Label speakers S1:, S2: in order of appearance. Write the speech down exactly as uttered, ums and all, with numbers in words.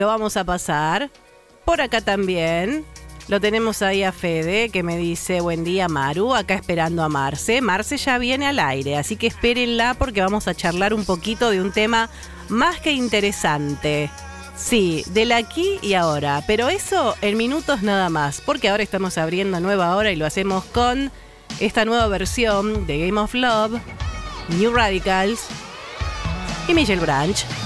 S1: Lo vamos a pasar. Por acá también lo tenemos ahí a Fede, que me dice, buen día Maru, acá esperando a Marce. Marce ya viene al aire, así que espérenla porque vamos a charlar un poquito de un tema más que interesante. Sí, del aquí y ahora, pero eso en minutos nada más, porque ahora estamos abriendo nueva hora y lo hacemos con esta nueva versión de Game of Love, New Radicals y Michelle Branch.